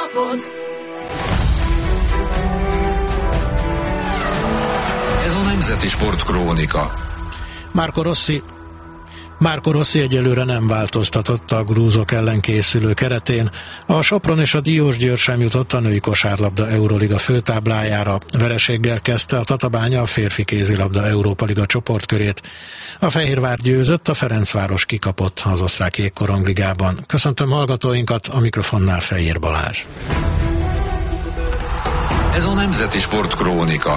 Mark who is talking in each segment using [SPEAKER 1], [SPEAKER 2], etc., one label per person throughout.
[SPEAKER 1] napod!
[SPEAKER 2] Ez a Nemzeti Sport Krónika.
[SPEAKER 3] Marco Rossi egyelőre nem változtatott a grúzok ellen készülő keretén. A Sopron és a Diósgyőr sem jutott a női kosárlabda Euroliga főtáblájára. Vereséggel kezdte a Tatabánya a férfi kézilabda Európa Liga csoportkörét. A Fehérvár győzött, a Ferencváros kikapott az osztrák jégkorongligában. Köszöntöm hallgatóinkat, a mikrofonnál Fejér Balázs.
[SPEAKER 2] Ez a Nemzeti Sport Krónika.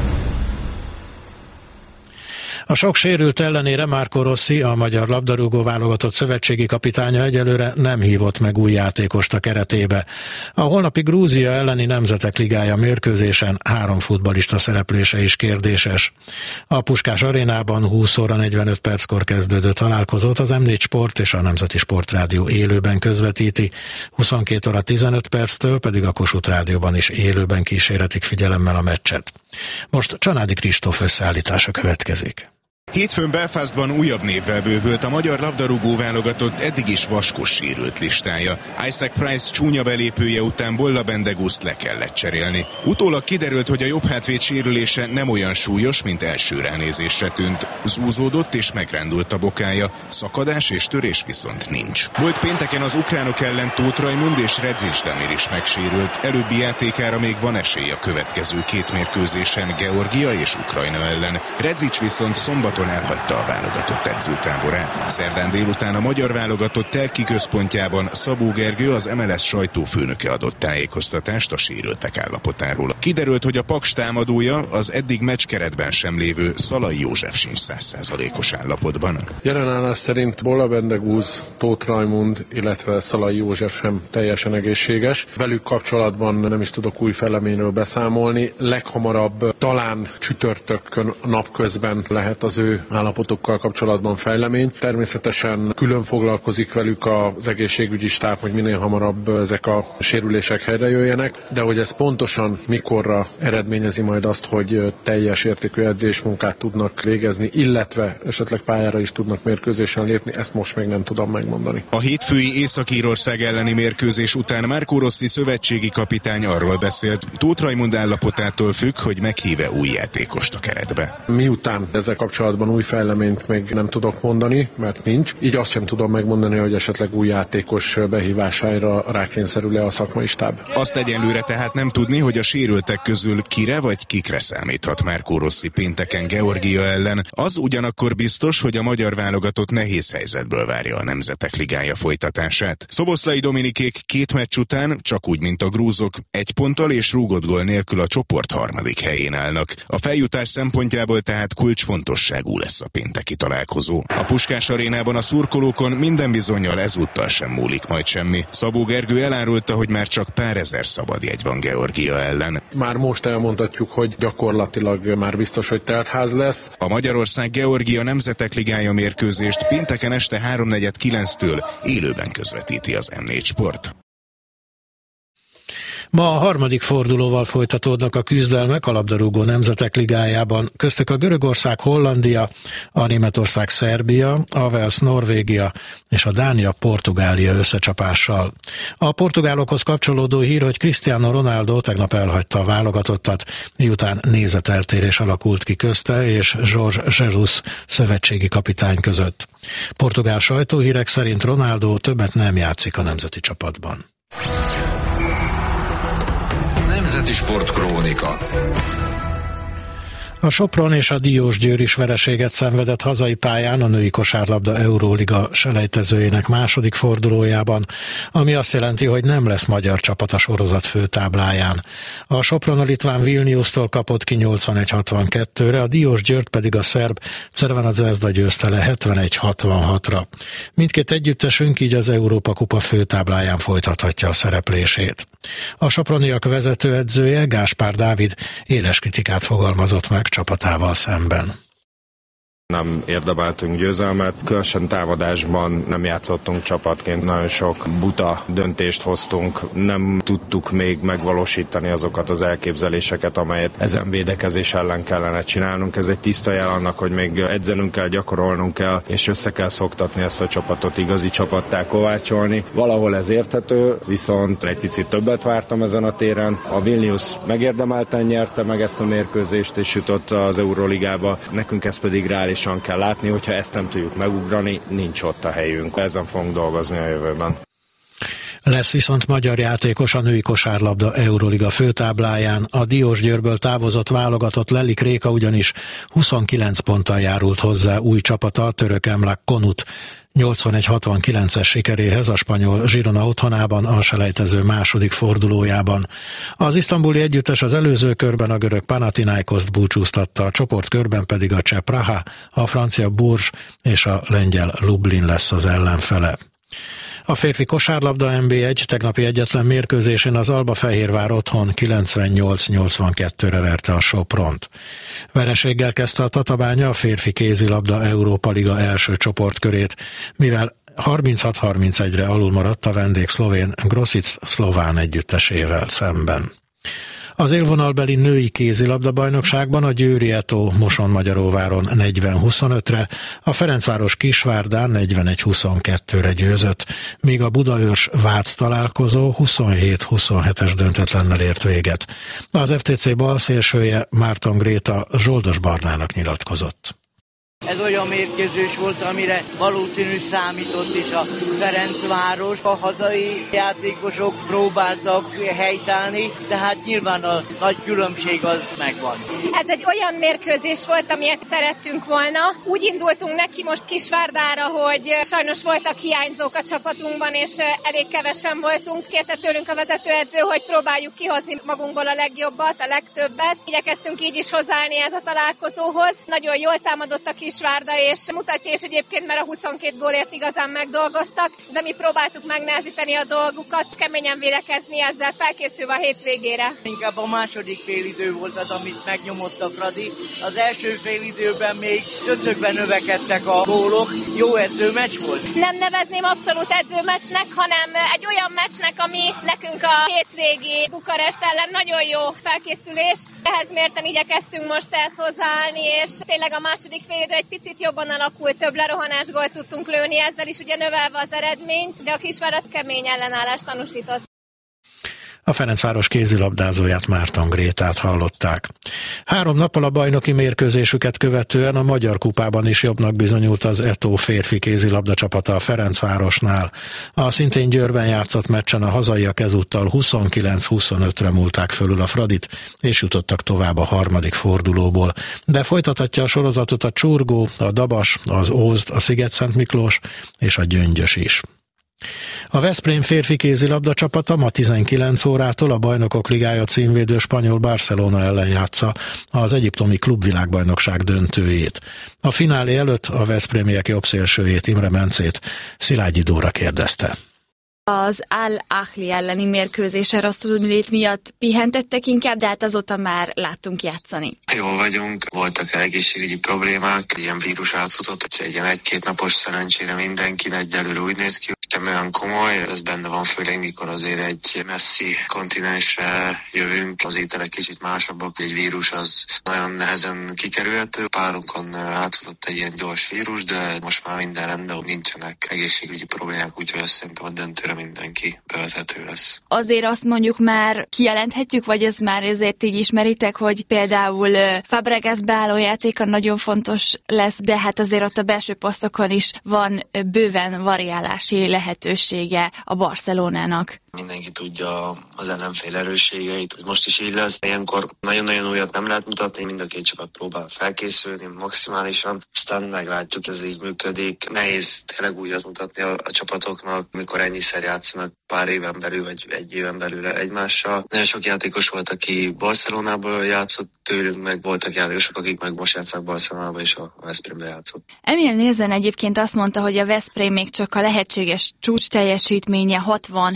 [SPEAKER 3] A sok sérült ellenére Marco Rossi, a magyar labdarúgó válogatott szövetségi kapitánya egyelőre nem hívott meg új játékost a keretébe. A holnapi Grúzia elleni Nemzetek Ligája mérkőzésen 3 futballista szereplése is kérdéses. A Puskás Arénában 20 óra 45 perckor kezdődő találkozót az M4 Sport és a Nemzeti Sportrádió élőben közvetíti, 22 óra 15 perctől pedig a Kossuth Rádióban is élőben kíséretik figyelemmel a meccset. Most Csanádi Kristóf összeállítása következik.
[SPEAKER 4] Hétfőn Belfastban újabb névvel bővült a magyar labdarúgó válogatott eddig is vaskos sérült listája. Isaac Price csúnya belépője után Bolla Bendegúzt le kellett cserélni. Utólag kiderült, hogy a jobb hátvéd sérülése nem olyan súlyos, mint első ránézésre tűnt. Zúzódott és megrándult a bokája, szakadás és törés viszont nincs. Volt pénteken az ukránok ellen Tóth Rajmund és Redzics Damir is megsérült. Előbbi játékára még van esély a következő 2 mérkőzésen Georgia és Ukrajna ellen. Redzics viszont szombaton elhagyta a válogatott edzőtáborát. Szerdán délután a magyar válogatott telki központjában Szabó Gergő, az MLS sajtófőnöke adott tájékoztatást a sérültek állapotáról. Kiderült, hogy a Paks támadója, az eddig meccskeretben sem lévő Szalai József sincs 100%-os állapotban.
[SPEAKER 5] Jelen állás szerint Bolla Bendegúz, Tóth Rajmund, illetve Szalai József sem teljesen egészséges. Velük kapcsolatban nem is tudok új fejleményről beszámolni. Leghamarabb talán csütörtökön napközben lehet az ő állapotokkal kapcsolatban fejlemény. Természetesen külön foglalkozik velük az egészségügyi stáb, hogy minél hamarabb ezek a sérülések helyre jöjjenek, de hogy ez pontosan mikorra eredményezi majd azt, hogy teljes értékű edzésmunkát tudnak végezni, illetve esetleg pályára is tudnak mérkőzésen lépni, ezt most még nem tudom megmondani.
[SPEAKER 4] A hétfői Észak-Írország elleni mérkőzés után Marco Rossi szövetségi kapitány arról beszélt, Tóth Rajmund állapotától függ, hogy meghíve új játékost a keretbe.
[SPEAKER 5] Miután ezzel kapcsolatban új fejleményt még nem tudok mondani, mert nincs. Így azt sem tudom megmondani, hogy esetleg új játékos behívására rákényszerül-e a szakmai stáb.
[SPEAKER 4] Azt egyenlőre tehát nem tudni, hogy a sérültek közül kire vagy kikre számíthat Marco Rossi pénteken Georgia ellen. Az ugyanakkor biztos, hogy a magyar válogatott nehéz helyzetből várja a Nemzetek Ligája folytatását. Szoboszlai Dominikék 2 meccs után, csak úgy, mint a grúzok, 1 ponttal és rúgott gól nélkül a csoport 3. helyén állnak. A feljutás szempontjából tehát kulcsfontosságú lesz a pénteki találkozó. A Puskás Arénában a szurkolókon minden bizonnyal ezúttal sem múlik majd semmi. Szabó Gergő elárulta, hogy már csak pár ezer szabadjegy van Georgia ellen.
[SPEAKER 5] Már most elmondhatjuk, hogy gyakorlatilag már biztos, hogy teltház lesz.
[SPEAKER 4] A Magyarország-Georgia Nemzetek Ligája mérkőzést pénteken este 3:49-től élőben közvetíti az M4 Sport.
[SPEAKER 3] Ma a 3. fordulóval folytatódnak a küzdelmek a labdarúgó Nemzetek Ligájában, köztük a Görögország-Hollandia, a Németország-Szerbia, a Wales-Norvégia és a Dánia-Portugália összecsapással. A portugálokhoz kapcsolódó hír, hogy Cristiano Ronaldo tegnap elhagyta a válogatottat, miután nézeteltérés alakult ki közte és Jorge Jesus szövetségi kapitány között. Portugál sajtóhírek szerint Ronaldo többet nem játszik a nemzeti csapatban.
[SPEAKER 2] Nemzeti Sport Krónika.
[SPEAKER 3] A Sopron és a Diósgyőr is vereséget szenvedett hazai pályán a női kosárlabda Euróliga selejtezőjének 2. fordulójában, ami azt jelenti, hogy nem lesz magyar csapat a sorozat főtábláján. A Sopron a litván Vilniustól kapott ki 81-62-re, a Diósgyőrt pedig a szerb Crvena Zvezda győzte le 71-66-ra. Mindkét együttesünk így az Európa Kupa főtábláján folytathatja a szereplését. A soproniak vezetőedzője Gáspár Dávid éles kritikát fogalmazott meg csapatával szemben.
[SPEAKER 1] Nem érdemeltünk győzelmet, különösen támadásban nem játszottunk csapatként, nagyon sok buta döntést hoztunk, nem tudtuk még megvalósítani azokat az elképzeléseket, amelyet ezen védekezés ellen kellene csinálnunk. Ez egy tiszta jel annak, hogy még edzenünk kell, gyakorolnunk kell, és össze kell szoktatni ezt a csapatot, igazi csapattá kovácsolni. Valahol ez érthető, viszont egy picit többet vártam ezen a téren. A Vilnius megérdemelten nyerte meg ezt a mérkőzést, és jutott az Euroligába. Nekünk ez pedig reálisan kell látni, hogyha ezt nem tudjuk megugrani, nincs ott a helyünk. Ezen fogunk dolgozni a jövőben.
[SPEAKER 3] Lesz viszont magyar játékos a női kosárlabda Euroliga főtábláján. A Diósgyőrből távozott válogatott Lelik Réka ugyanis 29 ponttal járult hozzá új csapata, a török Emlak Konut 81-69-es sikeréhez a spanyol Girona otthonában a selejtező második fordulójában. Az isztambuli együttes az előző körben a görög Panathinaikoszt búcsúztatta, a csoportkörben pedig a cseh Praha, a francia Bourges és a lengyel Lublin lesz az ellenfele. A férfi kosárlabda NB1 tegnapi egyetlen mérkőzésén az Albafehérvár otthon 98-82-re verte a Sopront. Vereséggel kezdte a Tatabánya a férfi kézilabda Európa Liga első csoportkörét, mivel 36-31-re alul maradt a vendég szlovén Grosic szlován együttesével szemben. Az élvonalbeli női kézilabda bajnokságban a Győri Eto Moson-Magyaróváron 40-25-re, a Ferencváros Kisvárdán 41-22-re győzött, míg a Budaörs Vác találkozó 27-27-es döntetlennel ért véget. Az FTC balszélsője Márton Gréta Zsoldos Barnának nyilatkozott.
[SPEAKER 6] Ez olyan mérkőzés volt, amire valószínű számított is a Ferencváros. A hazai játékosok próbáltak helytállni, de hát nyilván a nagy különbség az megvan.
[SPEAKER 7] Ez egy olyan mérkőzés volt, amilyet szerettünk volna. Úgy indultunk neki most Kisvárdára, hogy sajnos voltak hiányzók a csapatunkban, és elég kevesen voltunk. Kérte tőlünk a vezetőedző, hogy próbáljuk kihozni magunkból a legjobbat, a legtöbbet. Igyekeztünk így is hozzáállni ez a találkozóhoz. Nagyon jól támadott a Kisvárda, és mutatja is egyébként, mert a 22 gólért igazán megdolgoztak, de mi próbáltuk megnehezíteni a dolgukat, keményen védekezni ezzel, felkészülve a hétvégére.
[SPEAKER 6] Inkább a második félidő volt az, amit megnyomott a Fradi. Az első félidőben még döcögben növekedtek a gólok. Jó edzőmeccs volt?
[SPEAKER 7] Nem nevezném abszolút edzőmeccsnek, hanem egy olyan meccsnek, ami nekünk a hétvégi Bukarest ellen nagyon jó felkészülés. Ehhez mérten igyekeztünk most ehhez hozzáállni, és tényleg a második félidő egy picit jobban alakult, több lerohanás gólt tudtunk lőni, ezzel is ugye növelve az eredményt, de a Kisvárad kemény ellenállást tanúsított.
[SPEAKER 3] A Ferencváros kézilabdázóját, Márton Grétát hallották. 3 nappal a bajnoki mérkőzésüket követően a Magyar Kupában is jobbnak bizonyult az Eto férfi kézilabda csapata a Ferencvárosnál. A szintén Győrben játszott meccsen a hazaiak ezúttal 29-25-re múlták fölül a Fradit, és jutottak tovább a harmadik fordulóból. De folytathatja a sorozatot a Csurgó, a Dabas, az Ózd, a Sziget-Szent Miklós és a Gyöngyös is. A Veszprém férfi kézilabda csapata ma 19 órától a Bajnokok Ligája címvédő spanyol Barcelona ellen játsza az egyiptomi klubvilágbajnokság döntőjét. A finálé előtt a veszprémiek jobbszélsőjét, Imre Mencét Szilágyi Dóra kérdezte.
[SPEAKER 8] Az Al-Ahli elleni mérkőzésen rosszul lét miatt pihentettek inkább, de hát azóta már láttunk játszani.
[SPEAKER 9] Jól vagyunk, voltak egészségügyi problémák, ilyen vírus átfutott, és egy ilyen 1-2 napos szerencsére mindenki egyelőre úgy néz ki, nem olyan komoly, ez benne van főleg, mikor azért egy messzi kontinensre jövünk, az ételek kicsit másabbak, egy vírus az nagyon nehezen kikerülhető. Párunkon átfutott egy ilyen gyors vírus, de most már minden rendben, nincsenek egészségügyi problémák, úgyhogy azt szerintem a döntőre mindenki bevethető lesz.
[SPEAKER 8] Azért azt mondjuk már kijelenthetjük, vagy ez már ezért így ismeritek, hogy például Fabregas beálló játéka nagyon fontos lesz, de hát azért ott a belső posztokon is van bőven variálási lehetősége a Barcelonának.
[SPEAKER 9] Mindenki tudja az ellenfél erősségeit. Ez most is így lesz. Ilyenkor nagyon-nagyon újat nem lehet mutatni, mind a két csapat próbál felkészülni maximálisan. Aztán meglátjuk, ez így működik. Nehéz tényleg újat mutatni a csapatoknak, mikor ennyiszer játszanak pár éven belül, vagy egy éven belül egymással. Nagyon sok játékos volt, aki Barcelonából játszott tőlünk, meg voltak játékosok, akik meg most játszanak Barcelonába, és a Veszprémbe játszott.
[SPEAKER 8] Emil Nézen egyébként azt mondta, hogy a Veszprém még csak a lehetséges csúcs teljesítménye 60-70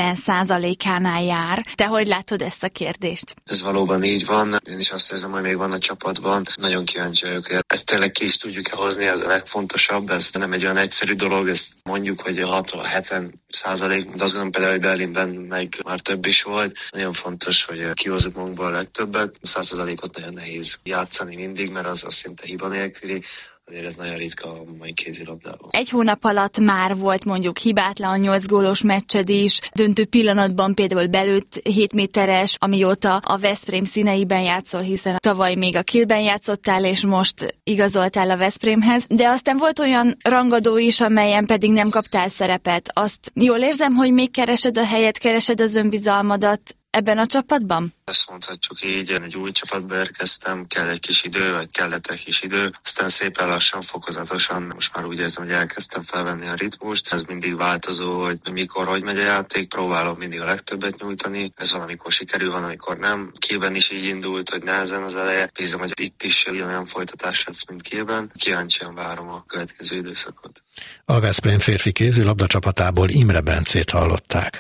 [SPEAKER 8] 90%-ánál jár. Te hogy látod ezt a kérdést?
[SPEAKER 9] Ez valóban így van. Én is azt érzem, hogy még van a csapatban. Nagyon kíváncsi vagyok, hogy ezt tényleg ki is tudjuk hozni, ez a legfontosabb. Ez nem egy olyan egyszerű dolog, ezt mondjuk, hogy 60-70%, de azt gondolom például, hogy Berlinben meg már több is volt. Nagyon fontos, hogy kihozzuk magunkból a legtöbbet. 100%-ot nagyon nehéz játszani mindig, mert az szinte hiba nélküli. Azért ez nagyon ritka a mai kézilabdában.
[SPEAKER 8] Egy hónap alatt már volt mondjuk hibátlan 8 gólos meccsed is, döntő pillanatban például belőtt 7 méteres, amióta a Veszprém színeiben játszol, hiszen tavaly még a Kielben játszottál, és most igazoltál a Veszprémhez. De aztán volt olyan rangadó is, amelyen pedig nem kaptál szerepet. Azt jól érzem, hogy még keresed a helyet, keresed az önbizalmadat ebben a csapatban?
[SPEAKER 9] Ezt mondhatjuk így, én egy új csapatba érkeztem, kell egy kis idő, vagy kellett egy kis idő, aztán szépen lassan, fokozatosan, most már úgy érzem, hogy elkezdtem felvenni a ritmust, ez mindig változó, hogy mikor, hogy megy a játék, próbálom mindig a legtöbbet nyújtani, ez van, amikor sikerül, van, amikor nem. Kielben is így indult, hogy nehezen az eleje, bízom, hogy itt is ugyanolyan folytatás lesz, mint Kielben. Kíváncsian várom a következő időszakot.
[SPEAKER 3] A Veszprém férfi kézilabda csapatából Imre Bencét hallották.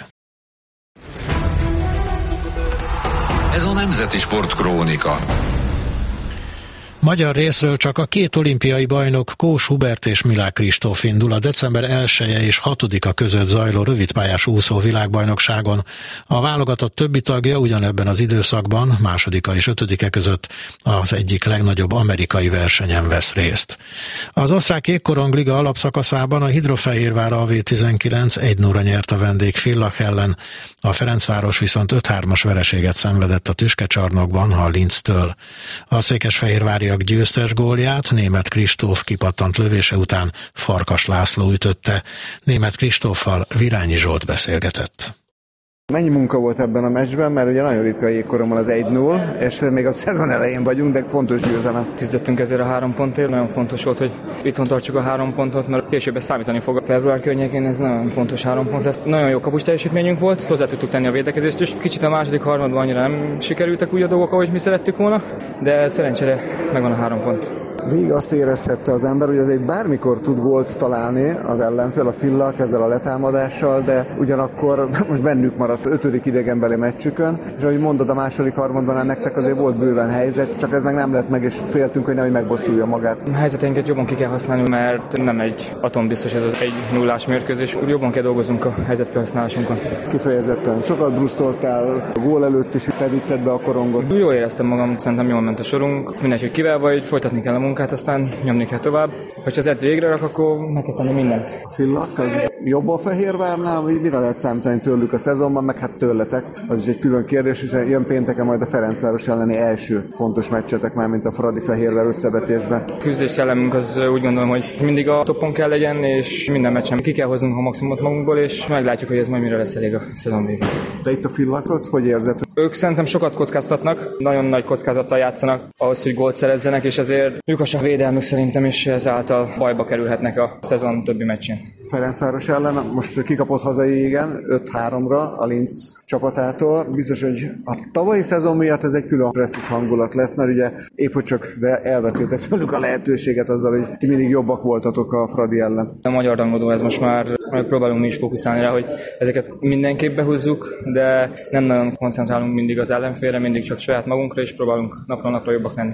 [SPEAKER 2] Ez a Nemzeti Sport Krónika.
[SPEAKER 3] Magyar részről csak a 2 olimpiai bajnok Kós Hubert és Milák Kristóf indul a december 1-e és 6-a között zajló rövidpályás úszó világbajnokságon. A válogatott többi tagja ugyanebben az időszakban, 2. és 5. között az egyik legnagyobb amerikai versenyen vesz részt. Az osztrák jégkorongliga alapszakaszában a Hidrofehérvár AV19 1-0-ra nyert a vendég Villach ellen, a Ferencváros viszont 5-3-as vereséget szenvedett a tüskecsarnokban a Linztől. A székesfehérváriak győztes gólját Németh Kristóf kipattant lövése után Farkas László ütötte. Németh Kristóffal Virányi Zsolt beszélgetett.
[SPEAKER 10] Mennyi munka volt ebben a meccsben, mert ugye nagyon ritka jégkorommal az 1-0, és még a szezon elején vagyunk, de fontos győzelem.
[SPEAKER 11] Küzdöttünk ezért a 3 pontért, nagyon fontos volt, hogy itthon tartsuk a 3 pontot, mert később számítani fog a február környékén, ez nagyon fontos 3 pont lesz. Nagyon jó kapus teljesítményünk volt, hozzá tudtuk tenni a védekezést is. Kicsit a második harmadban annyira nem sikerültek úgy a dolgok, ahogy mi szerettük volna, de szerencsére megvan a 3 pont.
[SPEAKER 10] Végig azt érezhette az ember, hogy azért bármikor tud gólt találni az ellenfél, a Villach ezzel a letámadással, de ugyanakkor most bennük maradt 5. idegenbeli meccsükön, és ahogy mondod, a második harmadban nektek azért volt bőven helyzet, csak ez meg nem lett meg, és féltünk, hogy nehogy megbosszulja magát.
[SPEAKER 11] A helyzeteinket jobban ki kell használni, mert nem egy atombiztos ez az 1-0-ás mérkőzés, úgy jobban kell dolgoznunk a helyzet kihasználásunkon. Kifejezetten sokat brusztoltál, a gól előtt is te vitted be a korongot. Jól éreztem magam, szerintem jól ment a sorunk, mindegy, hogy kivel vagy, folytatni kell a munkát, aztán nyomni kell tovább. Hogyha az edző égre rak, akkor meg kell tenni mindent.
[SPEAKER 10] A Villach az jobb a Fehérvárnál, vagy mire lehet számítani tőlük a szezonban, meg hát tőletek? Az is egy külön kérdés, hiszen jön pénteken majd a Ferencváros elleni első fontos meccsetek már, mint a Fradi-Fehérvár összevetésben. A küzdés szellemünk az úgy gondolom, hogy mindig a topon kell legyen, és minden meccsen ki kell hoznunk a maximumot magunkból, és meglátjuk, hogy ez majd mire lesz elég a szezon végén. De itt a Villachot hogy érzed? Ők szerintem sokat kockáztatnak, nagyon nagy kockázattal játszanak ahhoz, hogy gólt szerezzenek, és ezért ők a védelmük szerintem, és ezáltal bajba kerülhetnek a szezon többi meccsén. Ferencváros ellen most kikapott hazai égen 5-3-ra a Linz csapatától. Biztos, hogy a tavalyi szezon miatt ez egy külön presszis hangulat lesz, mert ugye épp hogy csak elvettétek tőlük a lehetőséget azzal, hogy ti mindig jobbak voltatok a Fradi ellen. A magyar rangadó ez most már próbálunk mi is fókuszálni rá, hogy ezeket mindenképp behúzzuk, de nem nagyon koncentrálunk mindig az ellenfélre, mindig csak saját magunkra, és próbálunk napról napra jobbak lenni.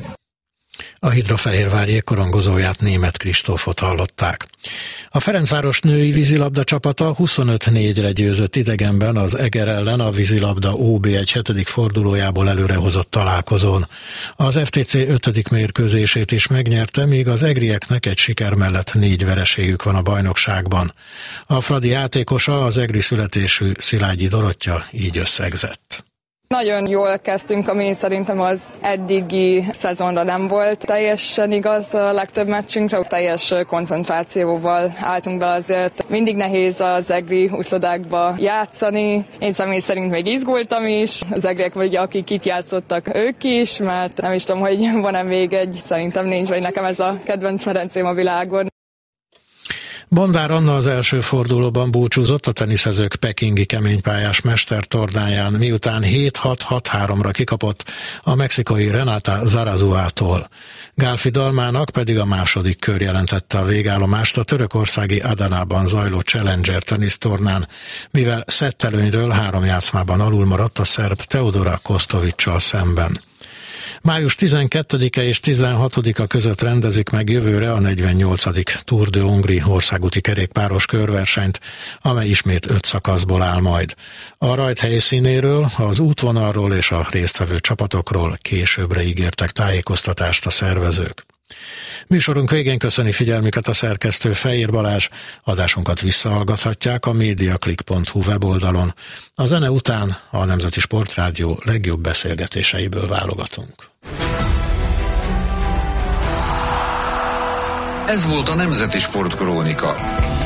[SPEAKER 3] A Hidrofehérvár jégkorongozóját, Németh Kristófot hallották. A Ferencváros női vízilabda csapata 25-4-re győzött idegenben az Eger ellen a vízilabda OB1 7. fordulójából előrehozott találkozón. Az FTC 5. mérkőzését is megnyerte, míg az egrieknek egy siker mellett 4 vereségük van a bajnokságban. A Fradi játékosa, az egri születésű Szilágyi Dorottya így összegzett.
[SPEAKER 12] Nagyon jól kezdtünk, ami szerintem az eddigi szezonra nem volt teljesen igaz a legtöbb meccsünkre. Teljes koncentrációval álltunk be, azért mindig nehéz az egri úszodákba játszani. Én személy szerint még izgultam is. Az egriek vagy akik itt játszottak, ők is, mert nem is tudom, hogy van-e még egy, szerintem nincs, vagy nekem ez a kedvenc medencém a világon.
[SPEAKER 3] Bondár Anna az első fordulóban búcsúzott a teniszezők pekingi keménypályás mestertornáján, miután 7-6-6-3-ra kikapott a mexikai Renata Zarazuától. Gálfi Dalmának pedig a második kör jelentette a végállomást a törökországi Adanában zajló Challenger tenisztornán, mivel szettelőnyről 3 játszmában alul maradt a szerb Teodora Kostovics-sal szemben. Május 12-e és 16-a között rendezik meg jövőre a 48. Tour de Hongrie országúti kerékpáros körversenyt, amely ismét 5 szakaszból áll majd. A rajt helyszínéről, az útvonalról és a résztvevő csapatokról későbbre ígértek tájékoztatást a szervezők. Műsorunk végén köszöni figyelmüket a szerkesztő Fejér Balázs, adásunkat visszahallgathatják a mediaclick.hu weboldalon. A zene után a Nemzeti Sportrádió legjobb beszélgetéseiből válogatunk.
[SPEAKER 2] Ez volt a Nemzeti Sportkrónika.